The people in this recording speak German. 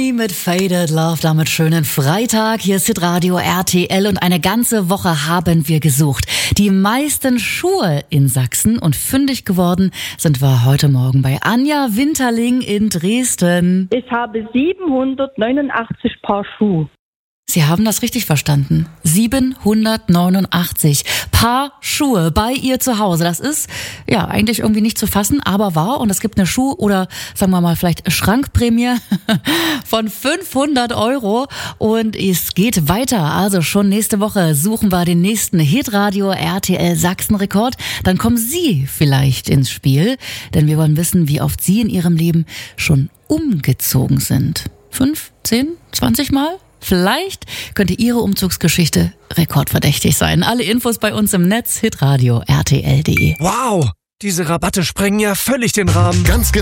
Journey mit Faded Love, damit schönen Freitag. Hier ist Hitradio RTL und eine ganze Woche haben wir gesucht. Die meisten Schuhe in Sachsen und fündig geworden sind wir heute Morgen bei Anja Winterling in Dresden. Ich habe 789 Paar Schuhe. Sie haben das richtig verstanden. 789 Paar Schuhe bei ihr zu Hause. Das ist ja eigentlich irgendwie nicht zu fassen, aber wahr. Und es gibt eine Schuh- oder sagen wir mal vielleicht Schrankprämie von 500 €. Und es geht weiter. Also schon nächste Woche suchen wir den nächsten Hitradio RTL Sachsen-Rekord. Dann kommen Sie vielleicht ins Spiel. Denn wir wollen wissen, wie oft Sie in Ihrem Leben schon umgezogen sind. 5, 10, 20 Mal? Vielleicht könnte Ihre Umzugsgeschichte rekordverdächtig sein. Alle Infos bei uns im Netz, hitradio rtl.de. Wow, diese Rabatte sprengen ja völlig den Rahmen. Ganz